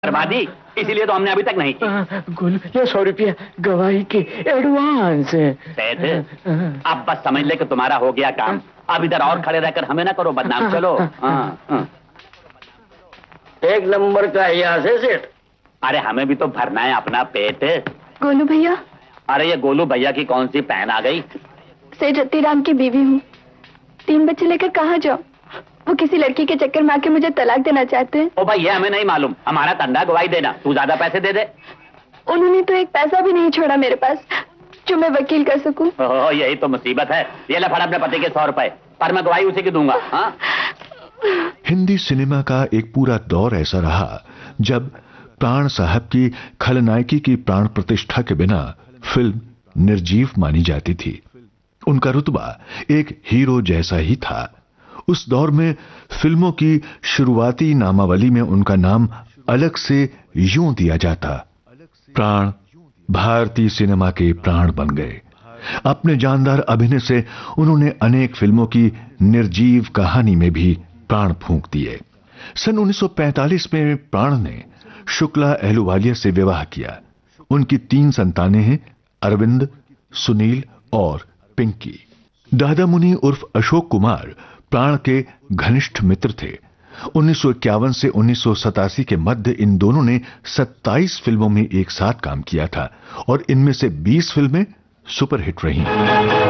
करवा दी, इसीलिए तो हमने अभी तक नहीं की। गोलू, ये 100 रुपया गवाही के एडवांस है। सेठ, अब बस समझ ले कि तुम्हारा हो गया काम। अब इधर और खड़े रहकर हमें ना करो बदनाम। चलो। एक नंबर का यहाँ से सेठ। अरे हमें भी तो भरना है अपना पेट। गोलू भैया। अरे ये गोलू भैया की कौन सी पहन आ गई? सेठ रत्तीराम की बीवी हूँ। 3 बच्चे लेकर कहाँ जाऊँ? वो किसी लड़की के चक्कर में आके मुझे तलाक देना चाहते हैं। ओ भाई, ये हमें नहीं मालूम। हमारा धंधा गवाही देना, तू ज्यादा पैसे दे दे। उन्होंने तो एक पैसा भी नहीं छोड़ा मेरे पास जो मैं वकील कर सकूं। ओह, यही तो मुसीबत है। ये ले फड़ अपने पति के 100 रुपए, पर मैं गवाही उसी की दूंगा। हाँ? हिंदी सिनेमा का एक पूरा दौर ऐसा रहा जब प्राण साहब की खलनायकी की प्राण प्रतिष्ठा के बिना फिल्म निर्जीव मानी जाती थी। उनका रुतबा एक हीरो जैसा ही था। उस दौर में फिल्मों की शुरुआती नामावली में उनका नाम अलग से यूं दिया जाता। प्राण भारतीय सिनेमा के प्राण बन गए। अपने जानदार अभिनय से उन्होंने अनेक फिल्मों की निर्जीव कहानी में भी प्राण फूंक दिए। सन 1945 में प्राण ने शुक्ला अहलूवालिया से विवाह किया। उनकी 3 संतानें हैं, अरविंद, सुनील और पिंकी। दादा मुनि उर्फ अशोक कुमार प्राण के घनिष्ठ मित्र थे। 1951 से 1987 के मध्य इन दोनों ने 27 फिल्मों में एक साथ काम किया था और इनमें से 20 फिल्में सुपरहिट रहीं।